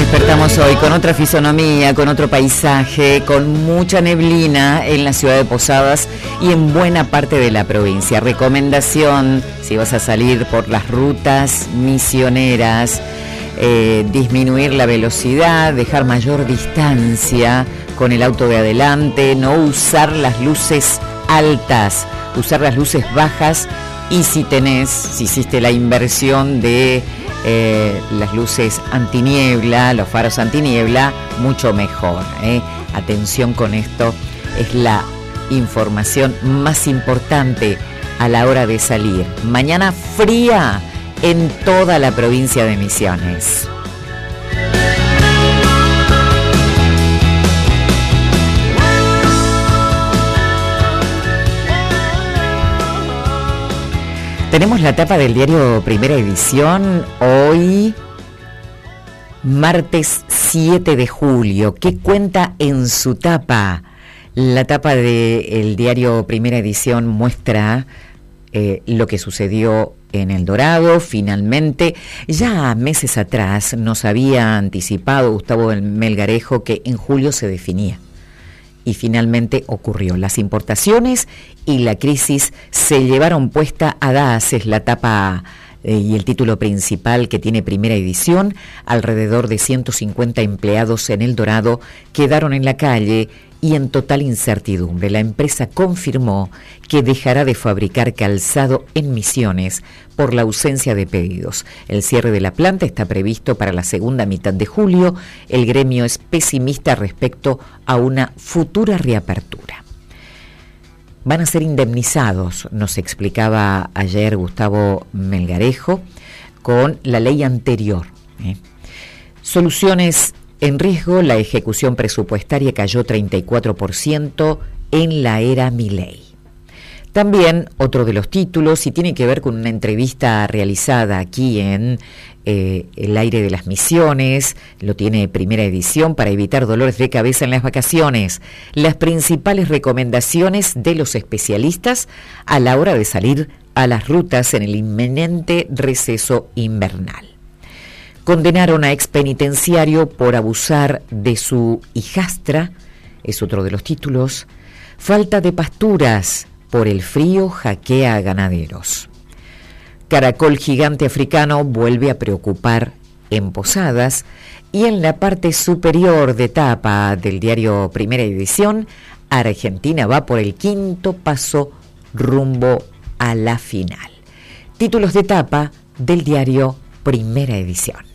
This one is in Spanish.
Despertamos hoy con otra fisonomía, con otro paisaje, con mucha neblina en la ciudad de Posadas y en buena parte de la provincia. Recomendación, si vas a salir por las rutas misioneras, disminuir la velocidad, dejar mayor distancia con el auto de adelante, no usar las luces altas, usar las luces bajas y si hiciste la inversión de las luces antiniebla, los faros antiniebla, mucho mejor. Atención con esto, es la información más importante a la hora de salir. Mañana fría en toda la provincia de Misiones. Tenemos la tapa del diario Primera Edición, hoy, martes 7 de julio. ¿Qué cuenta en su tapa? La tapa del diario Primera Edición muestra lo que sucedió en El Dorado. Finalmente, ya meses atrás nos había anticipado Gustavo Melgarejo que en julio se definía. Y finalmente ocurrió. Las importaciones y la crisis se llevaron puesta a das, es la tapa y el título principal que tiene Primera Edición. Alrededor de 150 empleados en El Dorado quedaron en la calle y en total incertidumbre. La empresa confirmó que dejará de fabricar calzado en Misiones por la ausencia de pedidos. El cierre de la planta está previsto para la segunda mitad de julio. El gremio es pesimista respecto a una futura reapertura. Van a ser indemnizados, nos explicaba ayer Gustavo Melgarejo, con la ley anterior. Soluciones en riesgo, la ejecución presupuestaria cayó 34% en la era Milei. También otro de los títulos, y tiene que ver con una entrevista realizada aquí en El Aire de las Misiones, lo tiene Primera Edición, para evitar dolores de cabeza en las vacaciones. Las principales recomendaciones de los especialistas a la hora de salir a las rutas en el inminente receso invernal. Condenaron a expenitenciario por abusar de su hijastra, es otro de los títulos. Falta de pasturas por el frío hackea a ganaderos. Caracol gigante africano vuelve a preocupar en Posadas. Y en la parte superior de tapa del diario Primera Edición, Argentina va por el quinto paso rumbo a la final. Títulos de tapa del diario Primera Edición.